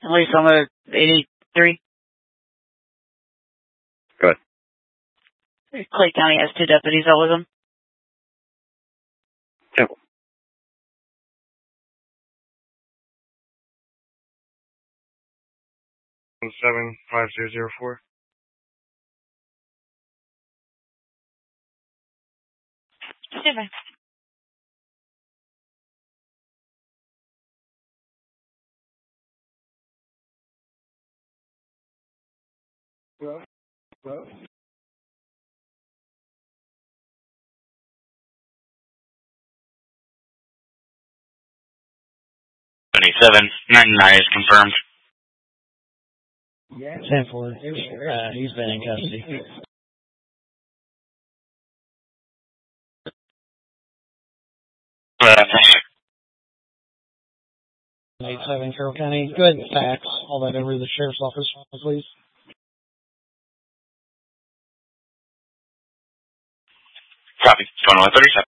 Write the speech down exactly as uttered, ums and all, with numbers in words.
At least on the eighty-three. Good. Clay County has two deputies out with him. Temple. Seven five zero zero four. Seven. Well, well. Seventy-seven ninety-nine is confirmed. Yeah. ten four. Uh, he's been in custody. Uh, eight seven Carroll County. Go ahead and fax all that over to the sheriff's office, please. Copy. Going on thirty-seven.